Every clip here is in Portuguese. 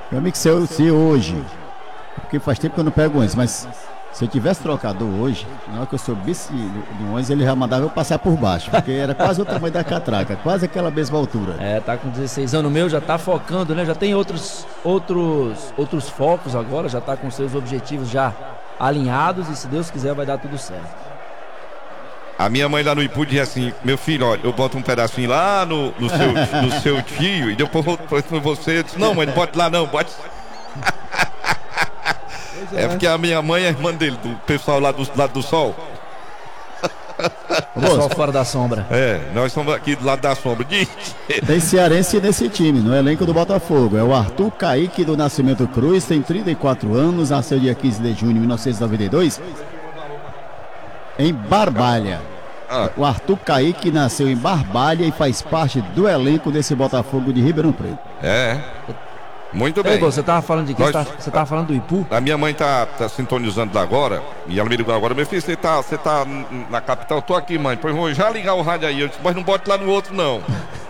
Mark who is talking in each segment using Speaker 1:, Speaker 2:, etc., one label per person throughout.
Speaker 1: Meu amigo, se hoje, porque faz tempo que eu não pego o 11, mas se eu tivesse trocador hoje, na hora que eu subisse no 11, ele já mandava eu passar por baixo, porque era quase o tamanho da catraca, quase aquela mesma altura.
Speaker 2: Tá com 16 anos, o meu já tá focando, né? Já tem outros focos agora, já tá com seus objetivos já alinhados e se Deus quiser vai dar tudo certo.
Speaker 3: A minha mãe lá no Ipu dizia assim: meu filho, olha, eu boto um pedacinho lá no seu tio e depois eu volto pra você. Eu disse: não, mãe, não bote lá não, bote. É porque a minha mãe é irmã dele, do pessoal lá do lado do sol.
Speaker 2: O pessoal fora da sombra.
Speaker 3: Nós somos aqui do lado da sombra.
Speaker 1: Tem cearense nesse time, no elenco do Botafogo. É o Arthur Kaique do Nascimento Cruz, tem 34 anos, nasceu dia 15 de junho de 1992. Em Barbalha. O Arthur Kaique nasceu em Barbalha e faz parte do elenco desse Botafogo de Ribeirão Preto.
Speaker 3: Muito bem.
Speaker 2: Você tava falando de quê? Você tava falando do Ipu?
Speaker 3: A minha mãe tá sintonizando lá agora. E ela me ligou agora: meu filho, você tá na capital? Eu tô aqui, mãe. Pois vou já ligar o rádio aí. Eu disse: mas não bote lá no outro, não.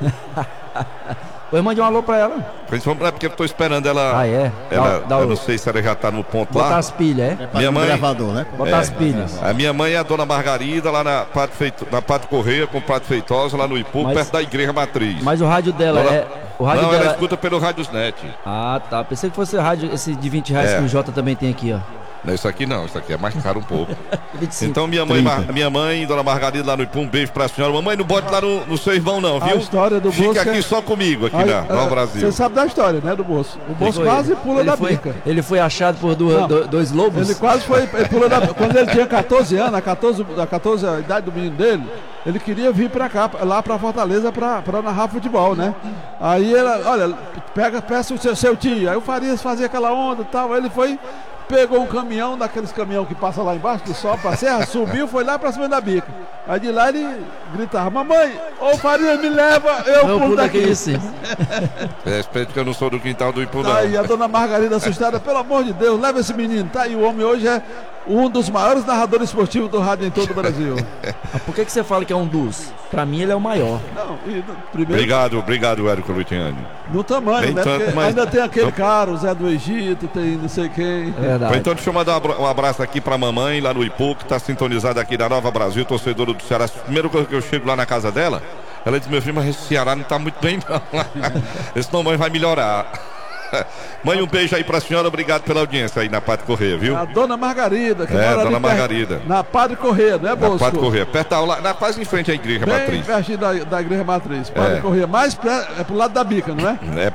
Speaker 2: Pois mande um alô pra ela.
Speaker 3: É porque eu tô esperando ela. Eu não sei se ela já tá no ponto lá.
Speaker 2: Botar as pilhas,
Speaker 3: Minha mãe.
Speaker 1: Gravador, né?
Speaker 2: Botar as pilhas.
Speaker 3: A minha mãe é a dona Margarida, lá na Pato Correia, com Pato Feitosa, lá no Ipu, perto da Igreja Matriz.
Speaker 2: Mas o rádio dela
Speaker 3: ela escuta pelo Radiosnet.
Speaker 2: Ah, tá. Pensei que fosse rádio, esse de 20 reais que o Jota também tem aqui, ó.
Speaker 3: Não, isso aqui não, isso aqui é mais caro um pouco. Então minha mãe, dona Margarida lá no Ipu, um beijo pra senhora. Mamãe, não bote lá no seu irmão não, viu?
Speaker 4: A história do Bolso
Speaker 3: fica aqui só comigo, aqui no Brasil.
Speaker 4: Você sabe da história, né, do Bolso. O Bolso quase pula da bica.
Speaker 2: Ele foi achado por dois lobos?
Speaker 4: Ele quase foi, pulou da bica. Quando ele tinha 14 anos, a idade do menino dele, ele queria vir pra cá, lá pra Fortaleza, pra narrar futebol, né? Aí ele, olha, peça o seu tio. Aí o Farias fazia aquela onda e tal, aí ele foi... Pegou um caminhão, daqueles caminhão que passa lá embaixo, que sobe pra serra, subiu, foi lá pra cima da bica. Aí de lá ele gritava: mamãe, ô Faria, me leva, eu pulo daqui.
Speaker 3: Respeito que eu não sou do quintal do Ipu, não.
Speaker 4: Aí a dona Margarida assustada: pelo amor de Deus, leva esse menino, tá? E o homem hoje é um dos maiores narradores esportivos do rádio em todo o Brasil.
Speaker 2: Por que você fala que é um dos? Pra mim ele é o maior.
Speaker 4: Não, primeiro...
Speaker 3: Obrigado, Érico Luciani.
Speaker 4: No tamanho, né?
Speaker 3: Tanto, mas...
Speaker 4: Ainda tem aquele cara, o Zé do Egito, tem não sei quem.
Speaker 3: Então deixa eu mandar um abraço aqui pra mamãe lá no Ipu, que tá sintonizada aqui na Nova Brasil, torcedora do Ceará. Primeiro que eu chego lá na casa dela, ela diz: meu filho, mas esse Ceará não tá muito bem não. Esse mamãe vai melhorar. Mãe, um beijo aí pra senhora, obrigado pela audiência aí na Pato Correia, viu?
Speaker 4: A dona Margarida, que mora
Speaker 3: dona Margarida.
Speaker 4: Na Padre Correia, né, Bolso?
Speaker 3: Na Pato Correia, perto quase em frente à Igreja Matriz.
Speaker 4: Pertinho da Igreja Matriz, Padre Correia, mais pro lado da bica, não é?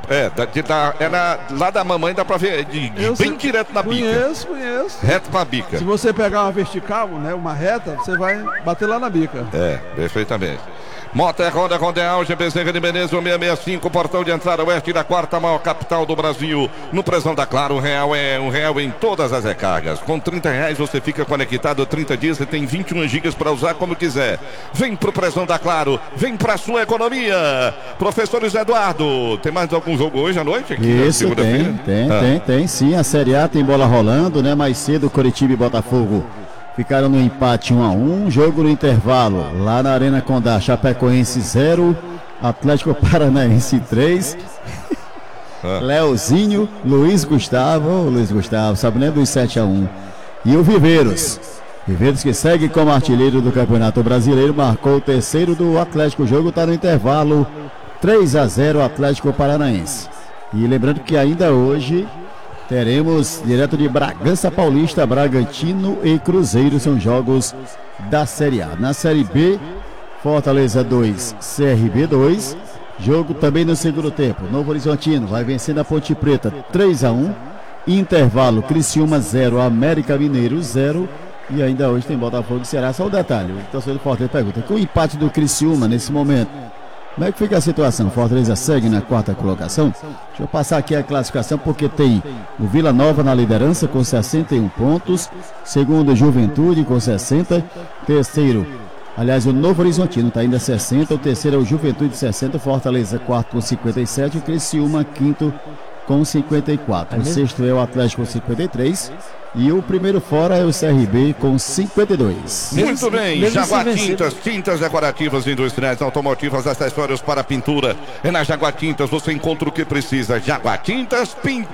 Speaker 3: Lá da mamãe dá pra ver, bem direto na bica.
Speaker 4: Conheço.
Speaker 3: Reto pra bica.
Speaker 4: Se você pegar uma vertical, né, uma reta, você vai bater lá na bica.
Speaker 3: Perfeitamente. Mota Honda, Rondeal, Bezerra de Menezes, 665, portão de entrada oeste da quarta maior capital do Brasil. No Prezão da Claro, um real em todas as recargas. Com R$30 você fica conectado 30 dias e tem 21 gigas para usar como quiser. Vem pro Prezão da Claro, vem pra sua economia. Professor Luiz Eduardo, tem mais algum jogo hoje à noite? Aqui,
Speaker 1: isso, tem sim. A Série A tem bola rolando, né? Mais cedo, Coritiba e Botafogo ficaram no empate 1-1, jogo no intervalo, lá na Arena Condá, Chapecoense 0, Atlético Paranaense 3, Leozinho, Luiz Gustavo, sabe nem dos 7-1, e o Viveiros que segue como artilheiro do Campeonato Brasileiro, marcou o terceiro do Atlético, o jogo está no intervalo, 3-0 Atlético Paranaense. E lembrando que ainda hoje teremos direto de Bragança Paulista, Bragantino e Cruzeiro, são jogos da Série A. Na Série B, Fortaleza 2, CRB 2, jogo também no segundo tempo. Novo Horizontino vai vencendo a Ponte Preta 3-1, intervalo Criciúma 0, América Mineiro 0, e ainda hoje tem Botafogo e Ceará. Só um detalhe, o torcedor do Fortaleza pergunta: com o empate do Criciúma nesse momento, como é que fica a situação? Fortaleza segue na quarta colocação. Deixa eu passar aqui a classificação, porque tem o Vila Nova na liderança com 61 pontos. Segundo, Juventude com 60. Terceiro, aliás, o Novo Horizontino está ainda 60. O terceiro é o Juventude 60. Fortaleza quarto com 57. O Criciúma quinto com 54. O sexto é o Atlético com 53. E o primeiro fora é o CRB com 52.
Speaker 3: Muito bem, Jaguar tintas decorativas industriais, automotivas, acessórios para pintura. É na Jaguar Tintas, você encontra o que precisa. Jaguar Tintas,